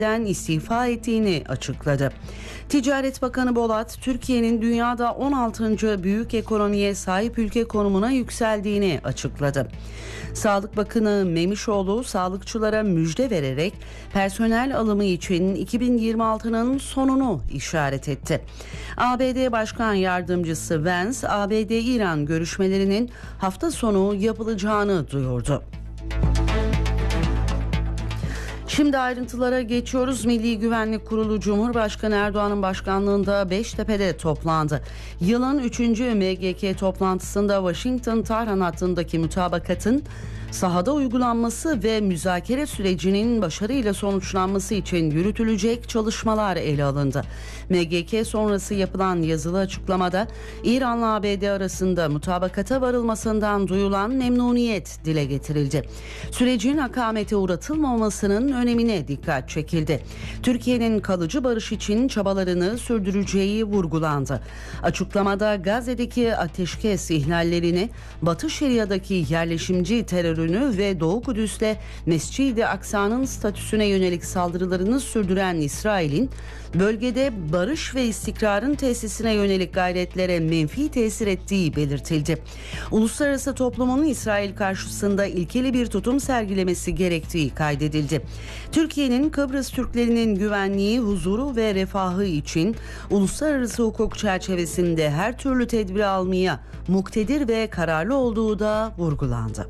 istifa ettiğini açıkladı. Ticaret Bakanı Bolat, Türkiye'nin dünyada 16. büyük ekonomiye sahip ülke konumuna yükseldiğini açıkladı. Sağlık Bakanı Memişoğlu, sağlıkçılara müjde vererek personel alımı için 2026'nın sonunu işaret etti. ABD Başkan Yardımcısı Vance, ABD-İran görüşmelerinin hafta sonu yapılacağını duyurdu. Şimdi ayrıntılara geçiyoruz. Milli Güvenlik Kurulu Cumhurbaşkanı Erdoğan'ın başkanlığında Beştepe'de toplandı. Yılın 3. MGK toplantısında Washington-Tahran hattındaki mutabakatın sahada uygulanması ve müzakere sürecinin başarıyla sonuçlanması için yürütülecek çalışmalar ele alındı. MGK sonrası yapılan yazılı açıklamada İran'la ABD arasında mutabakata varılmasından duyulan memnuniyet dile getirildi. Sürecin akamete uğratılmamasının önemine dikkat çekildi. Türkiye'nin kalıcı barış için çabalarını sürdüreceği vurgulandı. Açıklamada Gazze'deki ateşkes ihlallerini, Batı Şeria'daki yerleşimci terörünü ve Doğu Kudüs'te Mescid-i Aksa'nın statüsüne yönelik saldırılarını sürdüren İsrail'in bölgede barış ve istikrarın tesisine yönelik gayretlere menfi tesir ettiği belirtildi. Uluslararası toplumun İsrail karşısında ilkeli bir tutum sergilemesi gerektiği kaydedildi. Türkiye'nin Kıbrıs Türklerinin güvenliği, huzuru ve refahı için uluslararası hukuk çerçevesinde her türlü tedbir almaya muktedir ve kararlı olduğu da vurgulandı.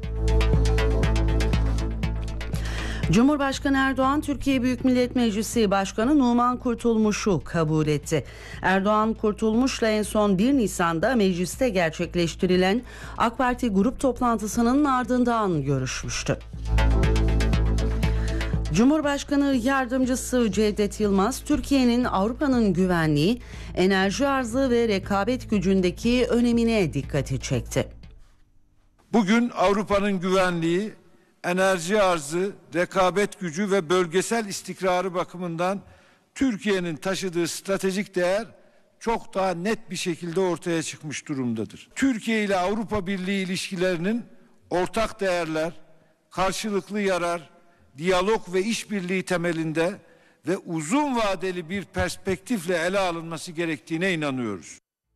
Cumhurbaşkanı Erdoğan, Türkiye Büyük Millet Meclisi Başkanı Numan Kurtulmuş'u kabul etti. Erdoğan, Kurtulmuş'la en son 1 Nisan'da mecliste gerçekleştirilen AK Parti grup toplantısının ardından görüşmüştü. Cumhurbaşkanı Yardımcısı Cevdet Yılmaz, Türkiye'nin Avrupa'nın güvenliği, enerji arzı ve rekabet gücündeki önemine dikkati çekti. Bugün Avrupa'nın güvenliği, enerji arzı, rekabet gücü ve bölgesel istikrarı bakımından Türkiye'nin taşıdığı stratejik değer çok daha net bir şekilde ortaya çıkmış durumdadır. Türkiye ile Avrupa Birliği ilişkilerinin ortak değerler, karşılıklı yarar, diyalog ve işbirliği temelinde ve uzun vadeli bir perspektifle ele alınması gerektiğine inanıyoruz.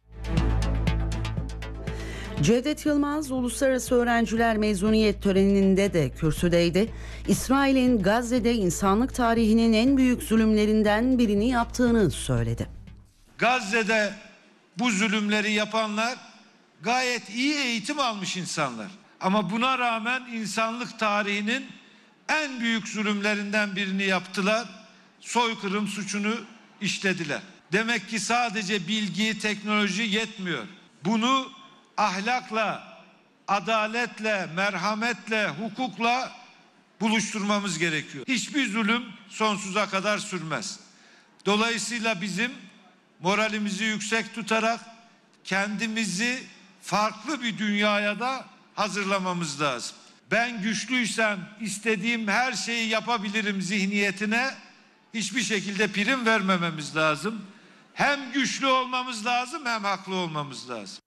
Cevdet Yılmaz, uluslararası öğrenciler mezuniyet töreninde de kürsüdeydi. İsrail'in Gazze'de insanlık tarihinin en büyük zulümlerinden birini yaptığını söyledi. Gazze'de bu zulümleri yapanlar gayet iyi eğitim almış insanlar. Ama buna rağmen insanlık tarihinin en büyük zulümlerinden birini yaptılar. Soykırım suçunu işlediler. Demek ki sadece bilgi, teknoloji yetmiyor. Bunu ahlakla, adaletle, merhametle, hukukla buluşturmamız gerekiyor. Hiçbir zulüm sonsuza kadar sürmez. Dolayısıyla bizim moralimizi yüksek tutarak kendimizi farklı bir dünyaya da hazırlamamız lazım. Ben güçlüysem istediğim her şeyi yapabilirim zihniyetine hiçbir şekilde prim vermememiz lazım. Hem güçlü olmamız lazım hem haklı olmamız lazım.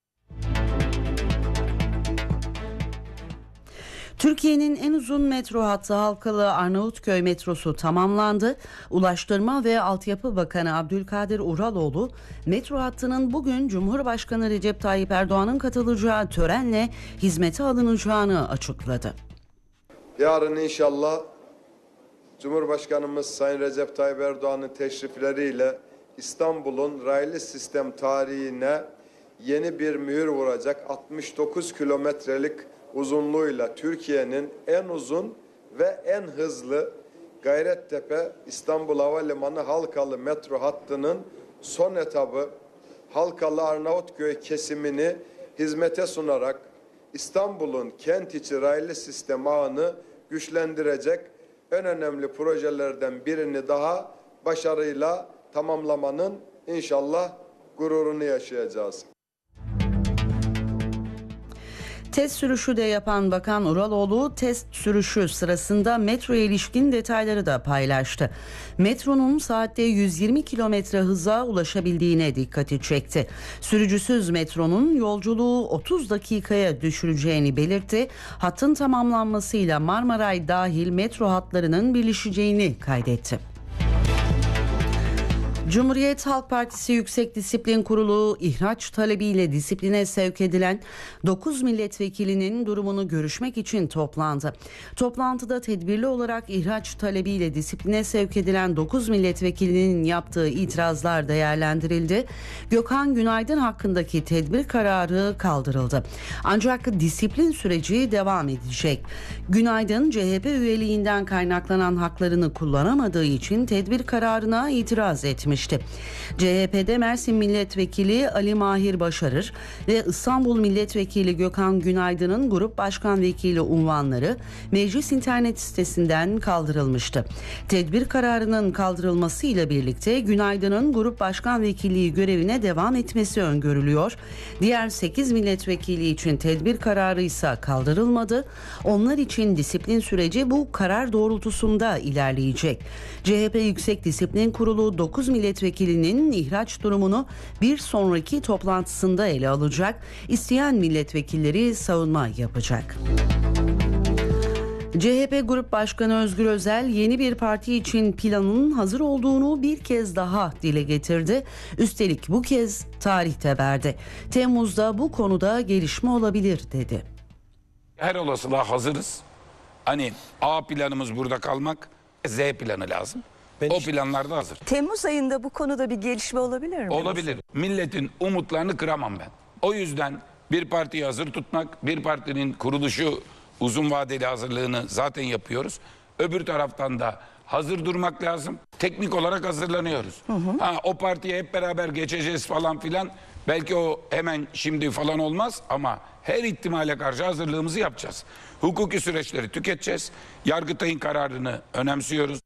Türkiye'nin en uzun metro hattı Halkalı Arnavutköy metrosu tamamlandı. Ulaştırma ve Altyapı Bakanı Abdülkadir Uraloğlu, metro hattının bugün Cumhurbaşkanı Recep Tayyip Erdoğan'ın katılacağı törenle hizmete alınacağını açıkladı. Yarın inşallah Cumhurbaşkanımız Sayın Recep Tayyip Erdoğan'ın teşrifleriyle İstanbul'un raylı sistem tarihine yeni bir mühür vuracak 69 kilometrelik uzunluğuyla Türkiye'nin en uzun ve en hızlı Gayrettepe İstanbul Havalimanı Halkalı metro hattının son etabı Halkalı Arnavutköy kesimini hizmete sunarak İstanbul'un kent içi raylı sistem ağını güçlendirecek en önemli projelerden birini daha başarıyla tamamlamanın inşallah gururunu yaşayacağız. Test sürüşü de yapan Bakan Uraloğlu, test sürüşü sırasında metroya ilişkin detayları da paylaştı. Metronun saatte 120 kilometre hıza ulaşabildiğine dikkati çekti. Sürücüsüz metronun yolculuğu 30 dakikaya düşüreceğini belirtti. Hattın tamamlanmasıyla Marmaray dahil metro hatlarının birleşeceğini kaydetti. Cumhuriyet Halk Partisi Yüksek Disiplin Kurulu ihraç talebiyle disipline sevk edilen 9 milletvekilinin durumunu görüşmek için toplandı. Toplantıda tedbirli olarak ihraç talebiyle disipline sevk edilen 9 milletvekilinin yaptığı itirazlar değerlendirildi. Gökhan Günaydın hakkındaki tedbir kararı kaldırıldı. Ancak disiplin süreci devam edecek. Günaydın CHP üyeliğinden kaynaklanan haklarını kullanamadığı için tedbir kararına itiraz etmişti. CHP'de Mersin Milletvekili Ali Mahir Başarır ve İstanbul Milletvekili Gökhan Günaydın'ın grup başkan vekili unvanları meclis internet sitesinden kaldırılmıştı. Tedbir kararının kaldırılmasıyla birlikte Günaydın'ın grup başkan vekilliği görevine devam etmesi öngörülüyor. Diğer 8 milletvekili için tedbir kararı ise kaldırılmadı. Onlar için disiplin süreci bu karar doğrultusunda ilerleyecek. CHP Yüksek Disiplin Kurulu 9 milletvekilinin ihraç durumunu bir sonraki toplantısında ele alacak. İsteyen milletvekilleri savunma yapacak. CHP Grup Başkanı Özgür Özel yeni bir parti için planın hazır olduğunu bir kez daha dile getirdi. Üstelik bu kez tarihte verdi. Temmuz'da bu konuda gelişme olabilir dedi. Her olasılığa hazırız. Hani A planımız burada kalmak, Z planı lazım. O planlar da hazır. Temmuz ayında bu konuda bir gelişme olabilir mi? Olabilir. Milletin umutlarını kıramam ben. O yüzden bir partiyi hazır tutmak, bir partinin kuruluşu uzun vadeli hazırlığını zaten yapıyoruz. Öbür taraftan da hazır durmak lazım. Teknik olarak hazırlanıyoruz. O partiye hep beraber geçeceğiz falan filan. Belki o hemen şimdi falan olmaz ama her ihtimale karşı hazırlığımızı yapacağız. Hukuki süreçleri tüketeceğiz. Yargıtay'ın kararını önemsiyoruz.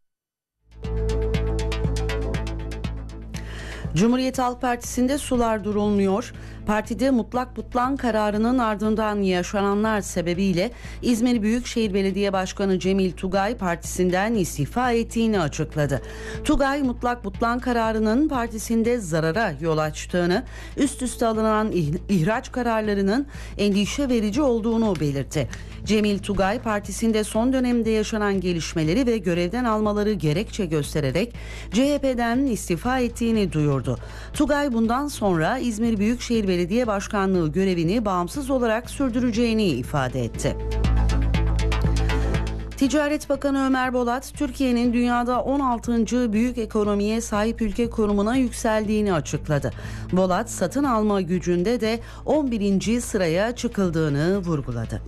Cumhuriyet Halk Partisi'nde sular durulmuyor. Partide mutlak butlan kararının ardından yaşananlar sebebiyle İzmir Büyükşehir Belediye Başkanı Cemil Tugay partisinden istifa ettiğini açıkladı. Tugay mutlak butlan kararının partisinde zarara yol açtığını, üst üste alınan ihraç kararlarının endişe verici olduğunu belirtti. Cemil Tugay partisinde son dönemde yaşanan gelişmeleri ve görevden almaları gerekçe göstererek CHP'den istifa ettiğini duyurdu. Tugay bundan sonra İzmir Büyükşehir Belediye Başkanlığı görevini bağımsız olarak sürdüreceğini ifade etti. Ticaret Bakanı Ömer Bolat, Türkiye'nin dünyada 16. büyük ekonomiye sahip ülke konumuna yükseldiğini açıkladı. Bolat, satın alma gücünde de 11. sıraya çıkıldığını vurguladı.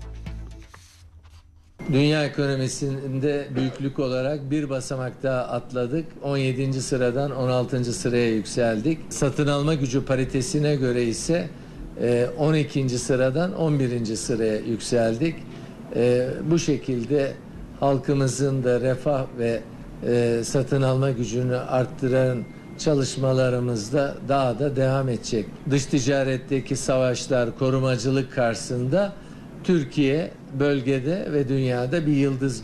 Dünya ekonomisinde büyüklük olarak bir basamak daha atladık. 17. sıradan 16. sıraya yükseldik. Satın alma gücü paritesine göre ise 12. sıradan 11. sıraya yükseldik. Bu şekilde halkımızın da refah ve satın alma gücünü arttıran çalışmalarımızda daha da devam edecek. Dış ticaretteki savaşlar, korumacılık karşısında Türkiye bölgede ve dünyada bir yıldız